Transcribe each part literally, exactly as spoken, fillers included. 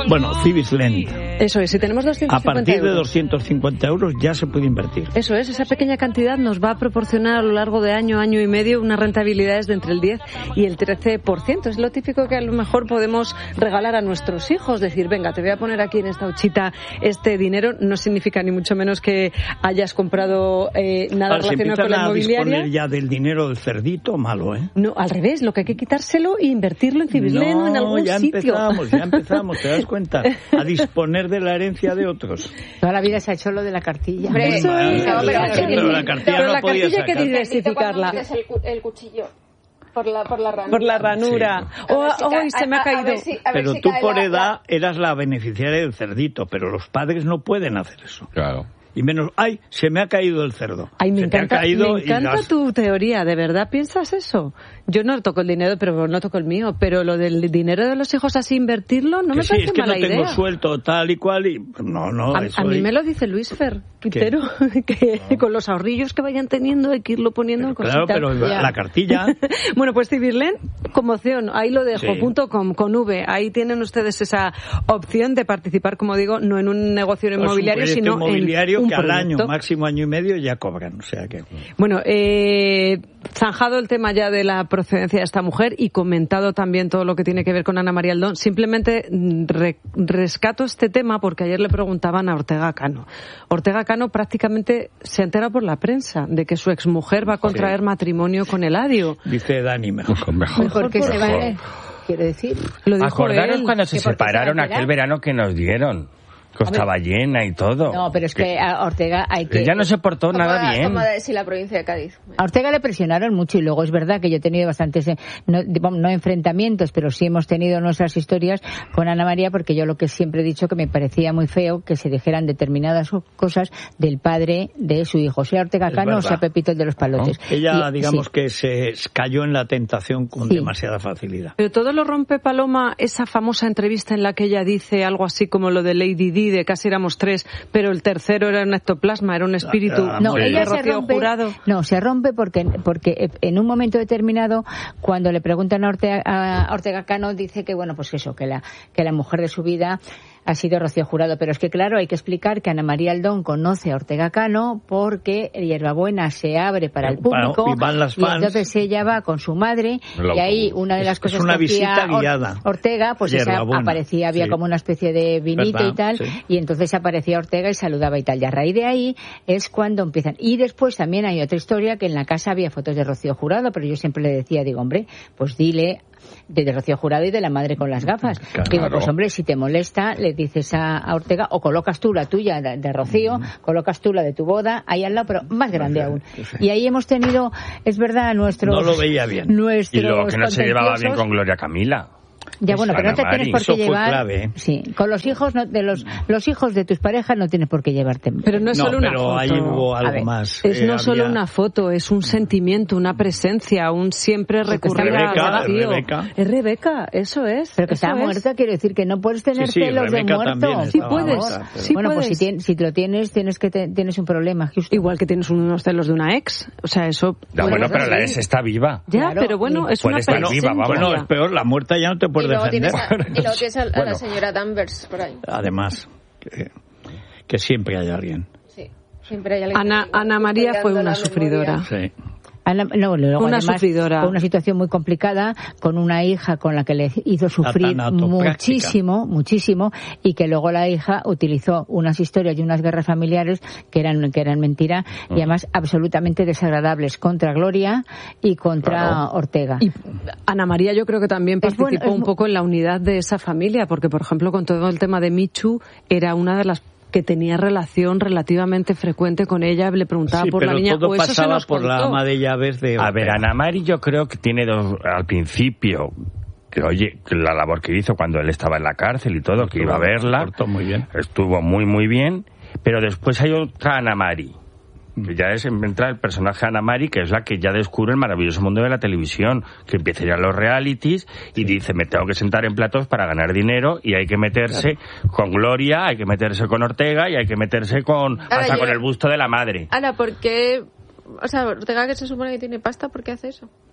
Bueno, Cibisland. Eso es, si tenemos doscientos cincuenta A partir euros. de doscientos cincuenta euros ya se puede invertir. Eso es, esa pequeña cantidad nos va a proporcionar a lo largo de año, año y medio unas rentabilidades de entre el diez y el trece por ciento. Es lo típico que a lo mejor podemos regalar a nuestros hijos, decir, venga, te voy a poner aquí en esta huchita este dinero. No significa ni mucho menos que hayas comprado eh, nada Ahora, relacionado con la a inmobiliaria. disponer ya del dinero del cerdito, malo, ¿eh? No, al revés, lo que hay que quitárselo e invertirlo en Cibisland o en algún ya sitio. empezamos, ya empezamos, ¿te das cuenta? A disponer de la herencia de otros. Toda la vida se ha hecho lo de la cartilla. Hombre, eso Mal, es. pero, Pero la, que- pero la cartilla pero no la podía cartilla hay que sacar. diversificarla. Cuando metes el, cu- el cuchillo por la, por la ranura. Por la ranura. Sí. Oh, A ver si oh, ca- y se me ha a- a caído. ver si- a ver Pero si tú cae por la- edad eras la beneficiaria del cerdito, pero los padres no pueden hacer eso. Claro. Y menos, ay, se me ha caído el cerdo. Ay, me se te ha encanta, caído me y encanta las- tu teoría, ¿de verdad piensas eso? Yo no toco el dinero, pero no toco el mío, pero lo del dinero de los hijos así invertirlo no que me sí, parece es que mala no tengo idea. suelto tal y cual y no, no, A, eso a mí es- me lo dice Luis Fer Quintero, que con los ahorrillos que vayan teniendo hay que irlo poniendo en Claro, cositas. pero Ya. la cartilla. Bueno, pues Cibisland, como opción, ahí lo dejo, Sí. punto com, con V. Ahí tienen ustedes esa opción de participar, como digo, no en un negocio Es un inmobiliario, proyecto sino inmobiliario en un que al proyecto. año, máximo año y medio, ya cobran. O sea que. Bueno, eh, zanjado el tema ya de la procedencia de esta mujer y comentado también todo lo que tiene que ver con Ana María Aldón, simplemente mm, re- rescato este tema porque ayer le preguntaban a Ortega Cano. Ortega Cano prácticamente se ha enterado por la prensa de que su exmujer va a contraer Sí. matrimonio con Eladio. Dice Dani, mejor. Mejor. Porque por se va favor. a... Quiero decir... Lo dijo Acordaros él. cuando se ¿Que por qué se separaron va a enterar? aquel verano que nos dieron. Que estaba llena y todo. No, pero es que a Ortega hay que... Ella no se portó Como nada la- bien. Como de, sí, la provincia de Cádiz. A Ortega le presionaron mucho y luego es verdad que yo he tenido bastantes, eh, no, digamos, no enfrentamientos, pero sí hemos tenido nuestras historias con Ana María porque yo lo que siempre he dicho que me parecía muy feo que se dijeran determinadas cosas del padre de su hijo, sea Ortega Es Cano o verdad. sea Pepito el de los Palotes. Ella, Y- digamos sí. que se cayó en la tentación con Sí. demasiada facilidad. Pero todo lo rompe, Paloma, esa famosa entrevista en la que ella dice algo así como lo de Lady Di, de casi éramos tres, pero el tercero era un ectoplasma, era un espíritu Ah, No, Sí. ella de se Rocío rompe, Jurado. no, se rompe porque, porque en un momento determinado, cuando le preguntan a Ortega, a Ortega Cano, dice que, bueno, pues eso, que la, que la mujer de su vida ha sido Rocío Jurado. Pero es que, claro, hay que explicar que Ana María Aldón conoce a Ortega Cano porque Hierbabuena se abre para el Bueno, público y van las y fans. entonces ella va con su madre El y ahí autobús. una de las Es- cosas es una que hacía visita Or- guiada. Ortega, pues esa Hierbabuena, aparecía, había sí. como una especie de vinito ¿Verdad? y tal, Sí. y entonces aparecía Ortega y saludaba y tal. Y a raíz de ahí es cuando empiezan. Y después también hay otra historia que en la casa había fotos de Rocío Jurado, pero yo siempre le decía, digo, hombre, pues dile de, de Rocío Jurado y de la madre con las gafas. Claro. Digo, pues hombre, si te molesta, le dices a, a Ortega, o colocas tú la tuya de, de Rocío, colocas tú la de tu boda, ahí al lado, pero más grande aún. sí. Y ahí hemos tenido, es verdad, nuestros... No lo veía bien. Nuestros Y luego que no se llevaba bien contenciosos. con Gloria Camila. Ya, bueno, pero no te Ana tienes Mari. por qué Eso fue llevar... clave, ¿eh? Sí, con los hijos no, de los, los hijos de tus parejas no tienes por qué llevarte. Pero no es No, solo una pero foto. ahí hubo A algo ver, más. Es Eh, no solo había- una foto, es un sentimiento, una presencia, un siempre recurrir Rebeca, a Rocío. Rebeca. Es Rebeca, eso es. Pero que eso está es. muerta, quiero decir que no puedes tener Sí, sí, celos de Rebeca muerto. también Sí estaba puedes, muerta, pero- sí bueno, pues puedes. si, tien- si te lo tienes, tienes que te- tienes un problema, justo. Igual que tienes unos celos de una ex. O sea, eso... Ya, bueno, pero la ex está viva. Ya, Claro, pero bueno, y- es una Puede estar presencia. viva, vamos. Bueno, es peor, la muerta ya no te Y puede luego, defender. tienes a, y luego tienes a, a Bueno. la señora Danvers por ahí. Además, que, que siempre hay alguien. Sí, siempre hay alguien. Ana, que- Ana María fue peleando una la sufridora. memoria. Sí. Ana- no, luego, Una además, sufridora. fue una situación muy complicada con una hija con la que le hizo sufrir tanatopráctica. muchísimo, muchísimo, y que luego la hija utilizó unas historias y unas guerras familiares que eran que eran mentira y además absolutamente desagradables contra Gloria y contra Claro. Ortega. Y Ana María yo creo que también Es bueno, participó es un mu- poco en la unidad de esa familia, porque por ejemplo con todo el tema de Michu era una de las que tenía relación relativamente frecuente con ella, le preguntaba Sí, por pero la niña, todo o eso se pasaba nos por la contó. ama de llaves de A ver, Ortega. Ana Mari yo creo que tiene dos, al principio, que oye, que la labor que hizo cuando él estaba en la cárcel y todo, que iba a verla, Portó muy bien. estuvo muy muy bien, pero después hay otra Ana Mari, que ya es entra el personaje Ana Mari, que es la que ya descubre el maravilloso mundo de la televisión, que empieza ya los realities y dice, me tengo que sentar en platos para ganar dinero y hay que meterse con Gloria, hay que meterse con Ortega y hay que meterse con hasta yo- con el busto de la madre. Ana, ¿por qué? O sea, Ortega, que se supone que tiene pasta, ¿por qué hace eso?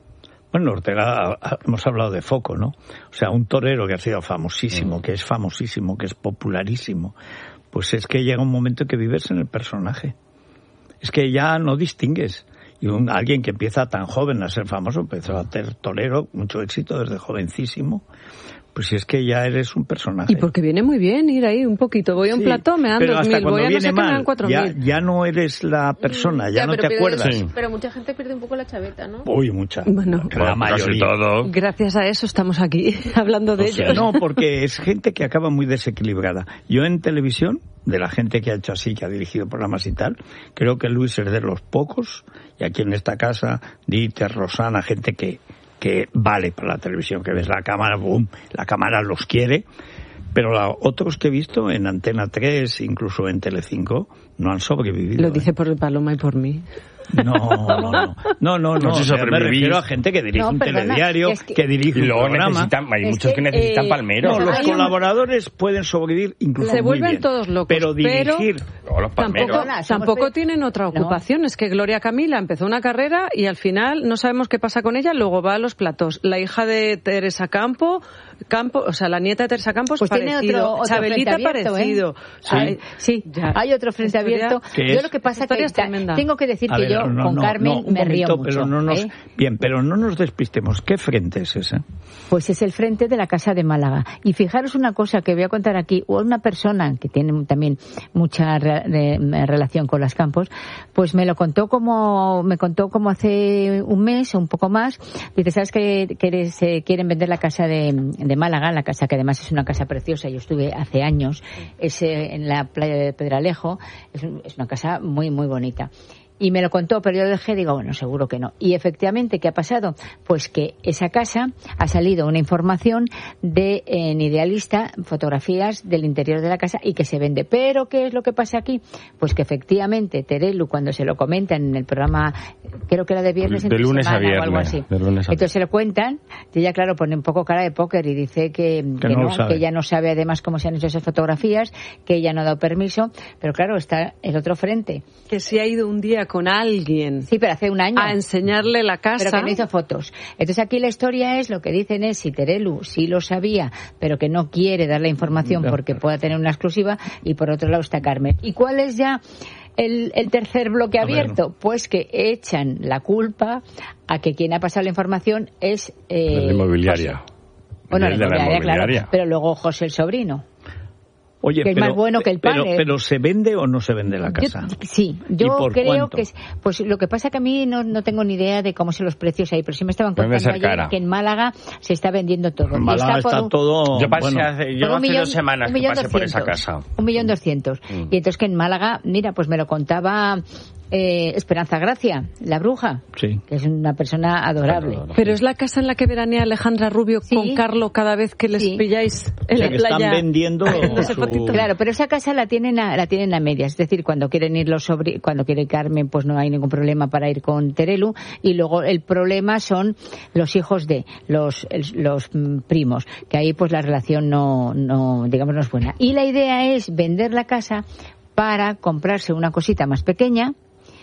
Bueno, Ortega, hemos hablado de foco, ¿no? O sea, un torero que ha sido famosísimo, mm. que es famosísimo, que es popularísimo, pues es que llega un momento que vives en el personaje. Es que ya no distingues. Y un, alguien que empieza tan joven a ser famoso, empezó a ser torero, mucho éxito desde jovencísimo, pues si es que ya eres un personaje. Y porque viene muy bien ir ahí un poquito. Voy a un sí, plató, me dan dos mil, voy a no sé qué, me dan cuatro mil. Ya, ya no eres la persona, ya, ya no te pierdes, acuerdas. Sí. Pero mucha gente pierde un poco la chaveta, ¿no? Uy, mucha. Bueno, la mayoría. Todo. Gracias a eso estamos aquí hablando de o sea, ellos. No, porque es gente que acaba muy desequilibrada. Yo en televisión, de la gente que ha hecho así, que ha dirigido programas y tal, creo que Luis es de los pocos, y aquí en esta casa, Dieter, Rosana, gente que que vale para la televisión, que ves la cámara, boom, la cámara los quiere, pero la, otros que he visto en Antena tres, incluso en Telecinco, no han sobrevivido. Lo ¿eh? dice por el Paloma y por mí. No, no, no, no, no, no, si me refiero a gente que dirige no, un perdona, telediario, es que, que dirige y luego un programa. Necesitan, hay muchos que, que necesitan eh, palmeros. No, los colaboradores un... pueden sobrevivir incluso se muy vuelven bien, todos locos, pero dirigir... Pero no, los palmeros. Tampoco, tampoco tienen otra ocupación, no. Es que Gloria Camila empezó una carrera y al final no sabemos qué pasa con ella, luego va a los platós. La hija de Teresa Campo, Campo o sea, la nieta de Teresa Campos, pues parecido. Otro, otro Chabelita abierto, parecido. ¿eh? Sí, hay, sí ya. Hay otro frente abierto. Yo lo que pasa es que tengo que decir que yo con Carmen me río mucho. Pero no nos, ¿eh? Bien, pero no nos despistemos. ¿Qué frente es ese? Pues es el frente de la Casa de Málaga. Y fijaros una cosa que voy a contar aquí. Una persona que tiene también mucha re, de, relación con las Campos, pues me lo contó como me contó como hace un mes o un poco más. Dice, ¿sabes que, que se quieren vender la Casa de, de Málaga? La casa que además es una casa preciosa. Yo estuve hace años es en la playa de Pedralejo. Es, es una casa muy, muy bonita. Y me lo contó, pero yo lo dejé, digo, bueno, seguro que no. Y efectivamente, ¿qué ha pasado? Pues que esa casa ha salido una información de en Idealista, fotografías del interior de la casa y que se vende. Pero, ¿qué es lo que pasa aquí? Pues que efectivamente Terelu, cuando se lo comentan en el programa, creo que era de viernes, de lunes a viernes, o algo así. De lunes a Entonces se lo cuentan, y ella, claro, pone un poco cara de póker y dice que, que, que, no, no que ella no sabe además cómo se han hecho esas fotografías, que ella no ha dado permiso, pero claro, está el otro frente. Que si ha ido un día con alguien. Sí, pero hace un año. A enseñarle la casa. Pero que no hizo fotos. Entonces aquí la historia es, lo que dicen es, si Terelu sí lo sabía, pero que no quiere dar la información porque pueda tener una exclusiva, y por otro lado está Carmen. ¿Y cuál es ya el, el tercer bloque abierto? Ver. Pues que echan la culpa a que quien ha pasado la información es... Eh, la inmobiliaria. José. Bueno, la inmobiliaria, la inmobiliaria, claro. Pero luego José el sobrino. Oye, que es pero, más bueno que el padre. Pero, pero ¿se vende o no se vende la casa? Yo, sí, yo creo cuánto? que... Pues lo que pasa que a mí no, no tengo ni idea de cómo son los precios ahí, pero sí me estaban contando ayer cara. que en Málaga se está vendiendo todo. En Málaga está, está un, todo... Yo pasé bueno, hace, yo hace millón, dos semanas que pasé por esa casa. Un millón doscientos. Mm. Y entonces que en Málaga, mira, pues me lo contaba... Eh, Esperanza Gracia, la bruja, sí. que es una persona adorable. Pero es la casa en la que veranea Alejandra Rubio sí. con Carlo cada vez que les sí. pilláis en o sea, la que playa. Están vendiendo su... Claro, pero esa casa la tienen a, la tienen a medias, es decir, cuando quieren ir los sobri... cuando quiere Carmen, pues no hay ningún problema para ir con Terelu, y luego el problema son los hijos de los el, los primos, que ahí pues la relación no no digamos no es buena. Y la idea es vender la casa para comprarse una cosita más pequeña.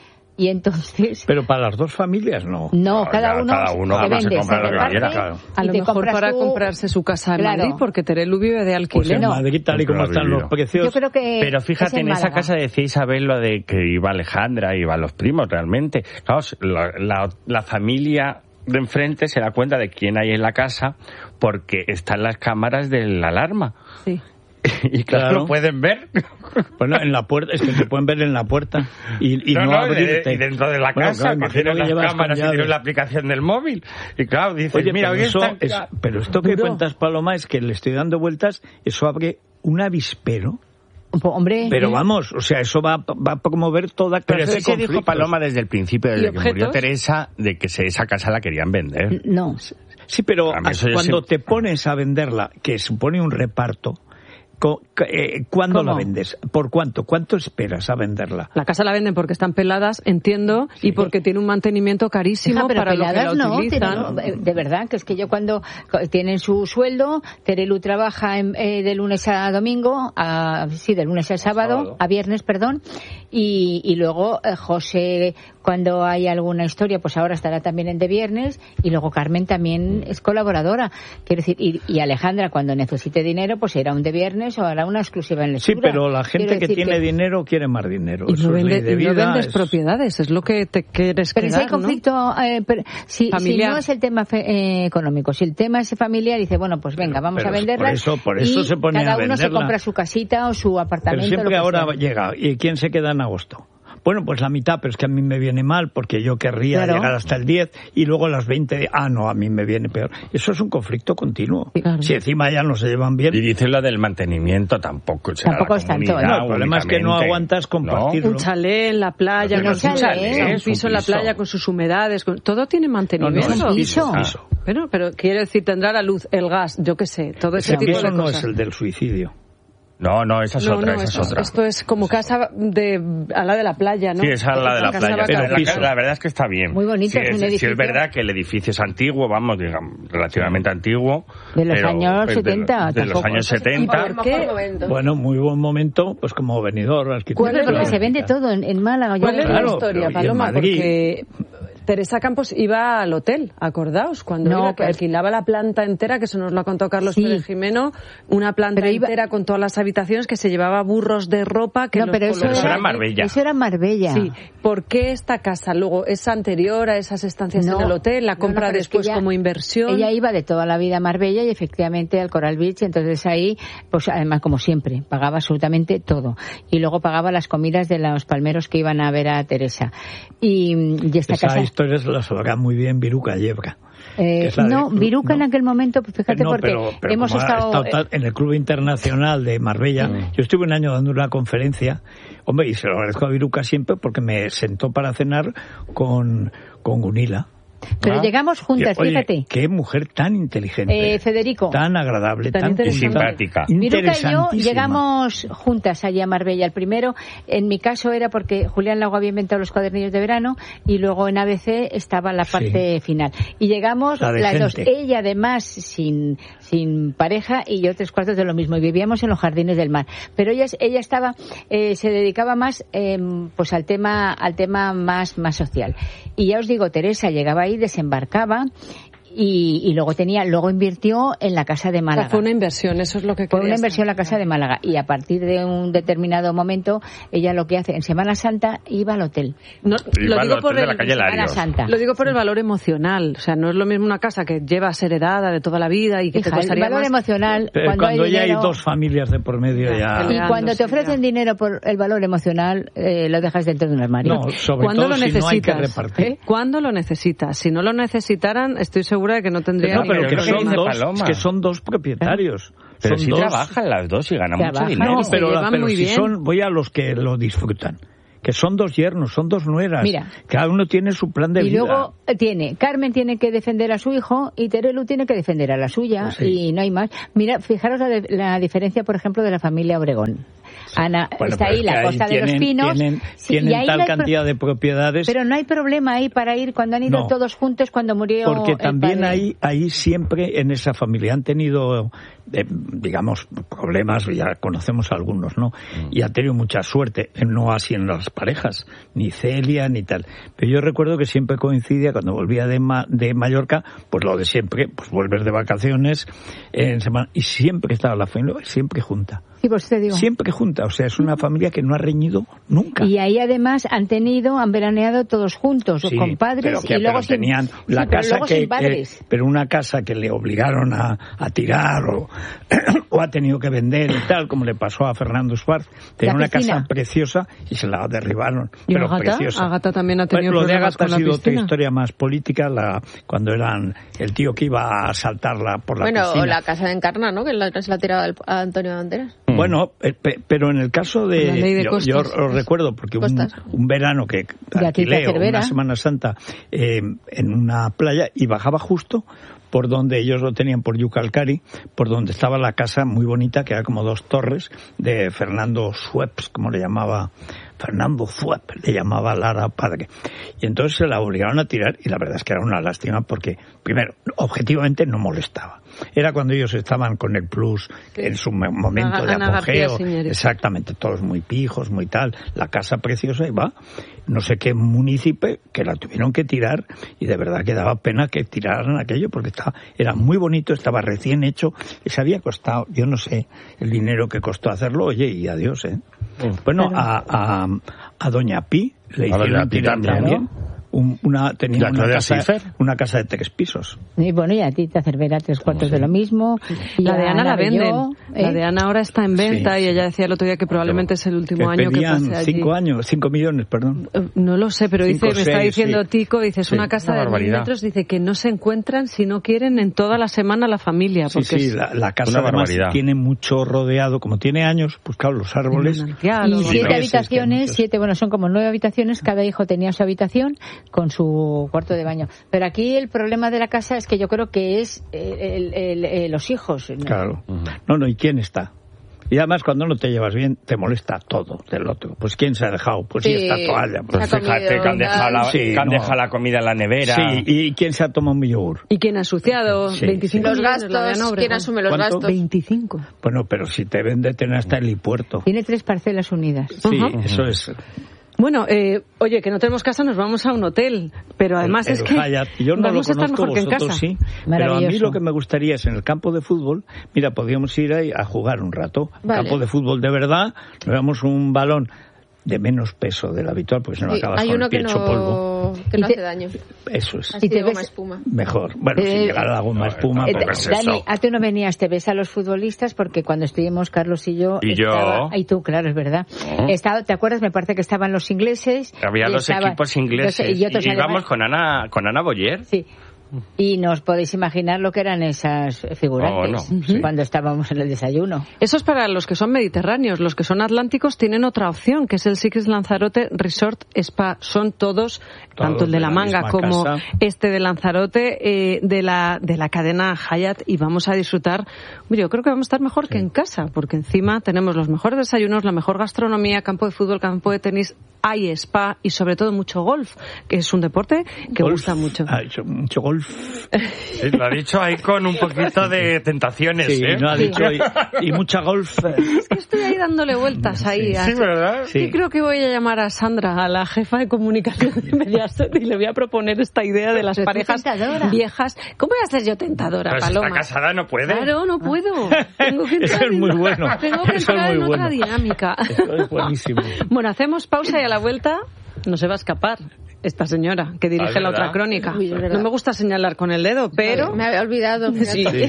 Y entonces... Pero para las dos familias no. No, no cada, uno cada uno se vende, se compra se lo que quiera. Claro. A lo mejor para su... comprarse su casa en claro. Madrid, porque Terelu vive de alquiler. Pues en no. Madrid, tal y como están los precios... Yo creo que pero fíjate, en, en esa casa decía Isabel lo de que iba Alejandra, iban los primos, realmente. Claro, la, la, la familia de enfrente se da cuenta de quién hay en la casa porque están las cámaras de la alarma. Sí. Y claro, claro, lo pueden ver. Bueno, en la puerta, es que se pueden ver en la puerta y, y no, no, no abrirte. Y dentro de la bueno, casa, claro, que tienen las cámaras y tienen la aplicación del móvil. Y claro, dices, oye, mira, pero, hoy eso, está... es, pero esto que cuentas, Paloma, es que le estoy dando vueltas, eso abre un avispero. Hombre, pero vamos, o sea, eso va, va a promover toda clase pero de conflictos. Pero sí dijo Paloma desde el principio, desde que murió Teresa, de que se, esa casa la querían vender. No. Sí, pero cuando te pones a venderla, que supone un reparto, Eh, ¿Cuándo ¿Cómo? la vendes? ¿Por cuánto? ¿Cuánto esperas a venderla? La casa la venden porque están peladas, entiendo, sí. y porque tiene un mantenimiento carísimo. Hija, para lo que la no, utilizan. Tienen, de verdad, que es que yo cuando tienen su sueldo, Terelu trabaja en, eh, de lunes a domingo, a, sí, de lunes a sábado, sábado. a viernes, perdón, y, y luego eh, José, cuando hay alguna historia, pues ahora estará también en de viernes, y luego Carmen también es colaboradora. Quiero decir, y, y Alejandra, cuando necesite dinero, pues era un de viernes o hará una exclusiva en lectura. Sí, pero la gente que tiene que... dinero quiere más dinero. Y no, vende, y no vendes es... propiedades, es lo que te quieres pero quedar, si hay conflicto, ¿no? eh, pero, si, si no es el tema fe, eh, económico, si el tema es familiar, dice, bueno, pues venga, vamos pero, a venderla. Por eso, por eso y se pone cada a uno venderla. se compra su casita o su apartamento. Pero siempre lo que ahora sea. llega. ¿Y quién se queda en agosto? Bueno, pues la mitad, pero es que a mí me viene mal porque yo querría claro. llegar hasta el diez y luego las veinte, ah, no, a mí me viene peor. Eso es un conflicto continuo. Claro. Si encima ya no se llevan bien. Y dice lo del mantenimiento tampoco. O sea, tampoco es tanto. No, el problema es que no aguantas compartirlo. ¿No? Un chalet en la playa, no, un, chalet, chalet, un piso en la playa con sus humedades, con... todo tiene mantenimiento. No, no, es un piso. Ah. Pero, pero quiero decir, tendrá la luz, el gas, yo qué sé, todo ese, ese tipo de no cosas. Es el del suicidio. No, no, esa es no, otra, no, esa esto, es otra. Esto es como casa de a la de la playa, ¿no? Sí, es a la de la playa. Pero la, la verdad es que está bien. Muy bonito, sí, es un es, edificio. sí, es verdad que el edificio es antiguo, vamos, digamos, relativamente antiguo. De los pero, años de, setenta. De, de los años setenta. ¿Y por qué? Bueno, muy buen momento, pues como venidor, arquitecto. Bueno, porque se vende todo en, en Málaga. ¿Cuál es claro, la historia, Paloma? Porque Teresa Campos iba al hotel, acordaos, cuando no, iba, que alquilaba la planta entera, que eso nos lo ha contado Carlos sí. Pérez Jimeno, una planta pero entera iba... con todas las habitaciones, que se llevaba burros de ropa. Que no, pero eso era, era en Marbella. Eso era en Marbella. Sí. ¿Por qué esta casa luego es anterior a esas estancias no, en el hotel? ¿La compra no, no, después ella, como inversión? Ella iba de toda la vida a Marbella y efectivamente al Coral Beach, entonces ahí, pues además como siempre, pagaba absolutamente todo. Y luego pagaba las comidas de los palmeros que iban a ver a Teresa. Y, y esta Esa casa... historia es la sabrá muy bien Viruca Yebra. Eh, no, de, Viruca no. en aquel momento, pues fíjate, no, porque pero, pero hemos estado... estado en el Club Internacional de Marbella. Mm. Yo estuve un año dando una conferencia, hombre, y se lo agradezco a Viruca siempre porque me sentó para cenar con, con Gunila. Pero ah. llegamos juntas, Oye, fíjate. Qué mujer tan inteligente. Eh, Federico. Tan agradable, tan, tan simpática. Viruca y yo llegamos juntas allí a Marbella. El primero, en mi caso, era porque Julián Lago había inventado los cuadernillos de verano y luego en A B C estaba la parte sí. final. Y llegamos la las gente. dos. Ella, además, sin, sin pareja y yo tres cuartos de lo mismo. Y vivíamos en los Jardines del Mar. Pero ella, ella estaba, eh, se dedicaba más eh, pues al tema, al tema más, más social. Y ya os digo, Teresa llegaba ahí, desembarcaba y, y luego tenía, luego invirtió en la casa de Málaga. O sea, fue una inversión, eso es lo que Fue una inversión en la casa de Málaga y a partir de un determinado momento ella lo que hace en Semana Santa iba al hotel. No, lo digo por el, la calle Semana Santa. Lo digo por el valor emocional, o sea, no es lo mismo una casa que llevas heredada de toda la vida y que Hija, te costaría el valor más. emocional Pero cuando, cuando hay ya dinero, hay dos familias de por medio ya. Y cuando te ofrecen ya. dinero por el valor emocional eh, lo dejas dentro de un armario. No, sobre ¿Cuándo todo lo si necesitas? no hay que repartir. ¿Eh? ¿Cuándo lo necesitas? Si no lo necesitaran, estoy segura de que no tendría. No, pero que, que son dos, Paloma. que son dos propietarios. Pero son si dos... trabajan las dos y ganan Trabajan, mucho dinero. No, pero, llevan pero muy si bien. son, voy a los que lo disfrutan. Que son dos yernos, son dos nueras. Mira. Cada uno tiene su plan de y vida. Y luego tiene, Carmen tiene que defender a su hijo y Terelu tiene que defender a la suya. Pues sí. Y no hay más. Mira, fijaros la, de, la diferencia, por ejemplo, de la familia Obregón. Ana, bueno, está ahí la Costa tienen, de los Pinos. Tienen, sí, tienen y ahí tal no cantidad pro... de propiedades. Pero no hay problema ahí para ir cuando han ido no, todos juntos cuando murió porque el también padre. ahí, ahí siempre en esa familia han tenido, eh, digamos, problemas, ya conocemos algunos, ¿no? Mm. Y han tenido mucha suerte, no así en las parejas, ni Celia ni tal. Pero yo recuerdo que siempre coincidía cuando volvía de, Ma, de Mallorca, pues lo de siempre, pues volver de vacaciones en semana, y siempre estaba la familia, siempre junta. Sí, pues te digo. Siempre junta, o sea, es una familia que no ha reñido nunca. Y ahí además han tenido, han veraneado todos juntos, sí, con padres pero que, y luego pero sin, tenían la sí, casa pero que, sin padres. que, pero una casa que le obligaron a, a tirar o, o ha tenido que vender y tal, como le pasó a Fernando Suárez. Tenía una casa preciosa y se la derribaron. ¿Y pero Agata? preciosa. Agata también ha tenido bueno, lo de problemas Agata con ha sido la otra historia más política, la, cuando eran el tío que iba a saltarla por la bueno, piscina. Bueno, la casa de Encarna, ¿no? Que la, se la ha tirado a Antonio Banderas. Bueno, eh, pe, pero en el caso de... de yo, costas, yo os recuerdo, porque un, un verano que alquilé, una Semana Santa, eh, en una playa, y bajaba justo por donde ellos lo tenían por Yucalcari, por donde estaba la casa muy bonita, que era como dos torres, de Fernando Sueps, como le llamaba... Fernando Fuep, le llamaba Lara padre. Y entonces se la obligaron a tirar y la verdad es que era una lástima porque, primero, objetivamente no molestaba. Era cuando ellos estaban con el Plus sí. en su momento de Ana apogeo. Exactamente, todos muy pijos, muy tal. La casa preciosa y va. No sé qué municipio que la tuvieron que tirar y de verdad que daba pena que tiraran aquello porque estaba, era muy bonito, estaba recién hecho y se había costado, yo no sé, el dinero que costó hacerlo, oye, y adiós, ¿eh? Mm. Bueno, a, a, a Doña Pi le hicieron tirar también, también ¿no? un, una, tenía una casa, una casa de tres pisos. Y bueno, y a Tita Cervera tres cuartos de lo mismo. Y la de Ana, Ana la venden. Yo, ¿eh? La de Ana ahora está en venta sí, y ella decía el otro día que probablemente es el último que año que pase allí. Cinco años, cinco millones, perdón. No lo sé, pero cinco, dice, seis, me está diciendo sí. Tico, dice, es sí, una casa una de mil metros, dice que no se encuentran si no quieren en toda la semana la familia. Sí, sí, la, la casa además tiene mucho rodeado, como tiene años, pues claro, los árboles. Y siete habitaciones, siete, bueno, son como nueve habitaciones, cada hijo tenía su habitación con su cuarto de baño. Pero aquí el problema de la casa es que yo creo que es el, el, el, los hijos. ¿No? Claro. No, no, ¿y quién está? Y además cuando no te llevas bien te molesta todo del otro. Pues ¿quién se ha dejado? Pues sí, sí esta toalla. Pues fíjate que han dejado la, sí, que han no. dejado la comida en la nevera. Sí, ¿y quién se ha tomado un yogur? ¿Y quién ha asociado? Sí, veinticinco los gastos, ¿quién asume los ¿Cuánto? gastos? veinticinco. Bueno, pero si te ven de tener hasta el helipuerto. Tiene tres parcelas unidas. Sí, uh-huh. eso es... Bueno, eh, oye, que no tenemos casa, nos vamos a un hotel, pero además el, es el que Hyatt. Yo no vamos lo a estar conozco, mejor que en casa. Sí, pero a mí lo que me gustaría es en el campo de fútbol, mira, podríamos ir ahí a jugar un rato. Vale. Campo de fútbol de verdad, nos damos un balón de menos peso del habitual, pues no sí, acabas con el pie hecho no, polvo. Que no hace daño. Eso es. Así de goma espuma. Mejor. Bueno, eh, si llegara la goma espuma, eh, pues Dani, eso. a tú no venías, te ves a los futbolistas porque cuando estuvimos Carlos y yo... Y estaba, yo... Y tú, claro, es verdad. ¿Eh? Estaba, ¿te acuerdas? Me parece que estaban los ingleses. Había dos estaba, equipos ingleses. Dos, y otros y íbamos además, con Ana, con Ana Boyer. Sí. Y nos podéis imaginar lo que eran esas figurantes oh, no. sí. cuando estábamos en el desayuno. Eso es para los que son mediterráneos. Los que son atlánticos tienen otra opción, que es el Six Lanzarote Resort Spa. Son todos, todos tanto el de la, la Manga como casa. Este de Lanzarote, eh, de la de la cadena Hyatt, y vamos a disfrutar. Mira, yo creo que vamos a estar mejor sí. que en casa, porque encima tenemos los mejores desayunos, la mejor gastronomía, campo de fútbol, campo de tenis, hay spa y sobre todo mucho golf, que es un deporte que golf. gusta mucho. Ha hecho mucho golf. Sí, lo ha dicho ahí con un poquito de tentaciones, sí, ¿eh? No ha dicho y, y mucha golf. Es que estoy ahí dándole vueltas ahí. Sí, sí ¿verdad? Sí. Y creo que voy a llamar a Sandra, a la jefa de comunicación de Mediaset, y le voy a proponer esta idea de las Pero parejas viejas. ¿Cómo voy a ser yo tentadora, Pero Paloma? Si está casada no puede. Claro, no puedo. Tengo que Eso es muy bueno. Tengo que Eso entrar es muy en bueno. otra dinámica. Eso es buenísimo. Bueno, hacemos pausa y a la vuelta no se va a escapar esta señora que dirige ah, la otra crónica. Uy, no me gusta señalar con el dedo, pero... Me había olvidado. Sí. Sí.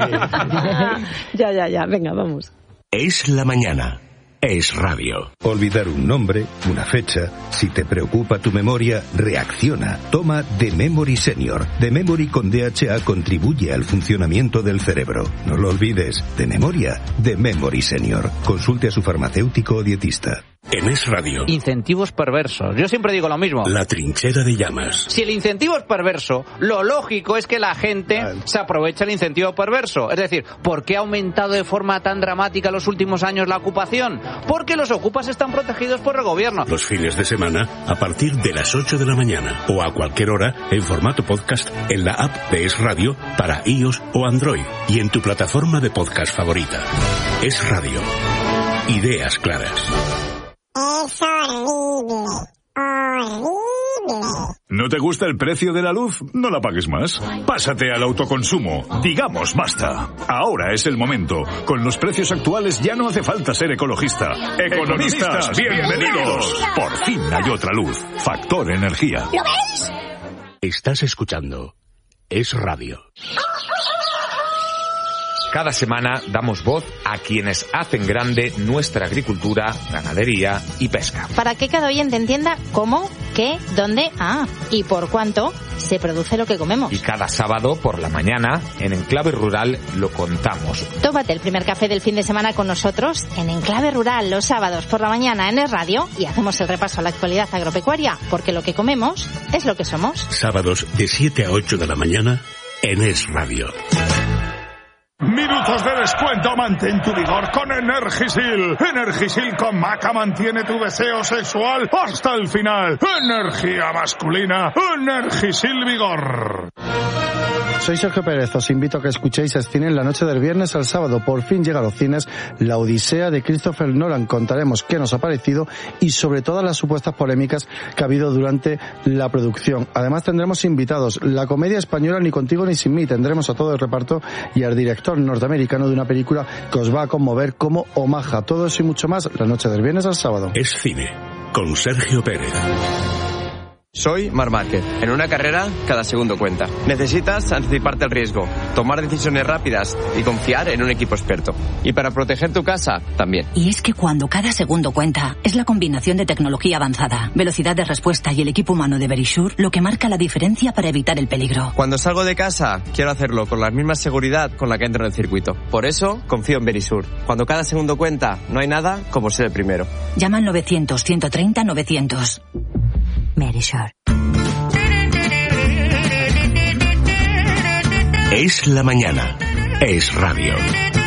ya, ya, ya. Venga, vamos. Es la mañana. Es radio. Olvidar un nombre, una fecha. Si te preocupa tu memoria, reacciona. Toma The Memory Senior. The Memory con D H A contribuye al funcionamiento del cerebro. No lo olvides. De memoria, The Memory Senior. Consulte a su farmacéutico o dietista. En Es Radio. Incentivos perversos. Yo siempre digo lo mismo. La trinchera de llamas. Si el incentivo es perverso, lo lógico es que la gente se aproveche el incentivo perverso. Es decir, ¿por qué ha aumentado de forma tan dramática en los últimos años la ocupación? Porque los ocupas están protegidos por el gobierno. Los fines de semana, a partir de las ocho de la mañana o a cualquier hora, en formato podcast, en la app de Es Radio para iOS o Android y en tu plataforma de podcast favorita. Es Radio. Ideas claras. Es horrible, horrible. ¿No te gusta el precio de la luz? No la pagues más. Pásate al autoconsumo. Digamos basta. Ahora es el momento. Con los precios actuales ya no hace falta ser ecologista. Economistas, bienvenidos. Por fin hay otra luz. Factor Energía. ¿Lo ves? Estás escuchando Es Radio. Cada semana damos voz a quienes hacen grande nuestra agricultura, ganadería y pesca. Para que cada oyente entienda cómo, qué, dónde, ah, y por cuánto se produce lo que comemos. Y cada sábado por la mañana, en Enclave Rural, lo contamos. Tómate el primer café del fin de semana con nosotros en Enclave Rural los sábados por la mañana en Es Radio y hacemos el repaso a la actualidad agropecuaria, porque lo que comemos es lo que somos. Sábados de siete a ocho de la mañana en Es Radio. Minutos de descuento, mantén tu vigor con Energisil. Energisil con maca mantiene tu deseo sexual hasta el final. Energía masculina, Energisil Vigor. Soy Sergio Pérez, os invito a que escuchéis Cine en la noche del viernes al sábado. Por fin llega a los cines La Odisea de Christopher Nolan. Contaremos qué nos ha parecido y sobre todas las supuestas polémicas que ha habido durante la producción. Además tendremos invitados, la comedia española Ni contigo ni sin mí. Tendremos a todo el reparto y al director norteamericano de una película que os va a conmover como Omaha. Todo eso y mucho más la noche del viernes al sábado. Es Cine, con Sergio Pérez. Soy Marc Márquez. En una carrera, cada segundo cuenta. Necesitas anticiparte al riesgo, tomar decisiones rápidas y confiar en un equipo experto. Y para proteger tu casa, también. Y es que cuando cada segundo cuenta, es la combinación de tecnología avanzada, velocidad de respuesta y el equipo humano de Verisure lo que marca la diferencia para evitar el peligro. Cuando salgo de casa, quiero hacerlo con la misma seguridad con la que entro en el circuito. Por eso, confío en Verisure. Cuando cada segundo cuenta, no hay nada como ser el primero. Llama al novecientos, ciento treinta, novecientos. Verisure. Es la mañana. Es radio.